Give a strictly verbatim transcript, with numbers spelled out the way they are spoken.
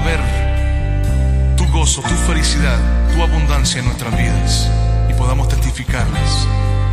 ver tu gozo, tu felicidad, tu abundancia en nuestras vidas y podamos testificarles